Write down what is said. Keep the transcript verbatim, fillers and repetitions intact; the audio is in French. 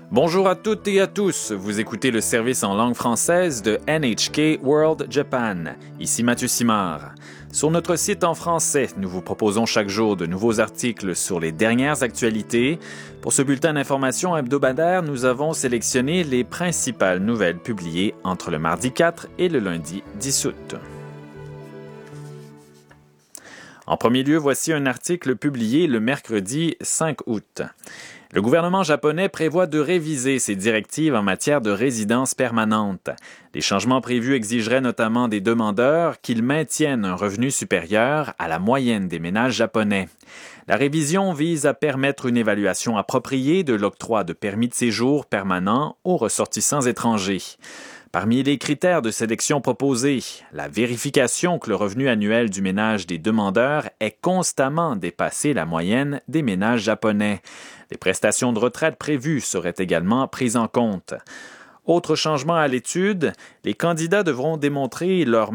Bonjour à toutes et à tous, vous écoutez le service en langue française de N H K World Japan. Ici Mathieu Simard. Sur notre site en français, nous vous proposons chaque jour de nouveaux articles sur les dernières actualités. Pour ce bulletin d'information hebdomadaire, nous avons sélectionné les principales nouvelles publiées entre le mardi quatre et le lundi dix août. En premier lieu, voici un article publié le mercredi cinq août. Le gouvernement japonais prévoit de réviser ses directives en matière de résidence permanente. Les changements prévus exigeraient notamment des demandeurs qu'ils maintiennent un revenu supérieur à la moyenne des ménages japonais. La révision vise à permettre une évaluation appropriée de l'octroi de permis de séjour permanent aux ressortissants étrangers. Parmi les critères de sélection proposés, la vérification que le revenu annuel du ménage des demandeurs ait constamment dépassé la moyenne des ménages japonais. Les prestations de retraite prévues seraient également prises en compte. Autre changement à l'étude, les candidats devront démontrer leur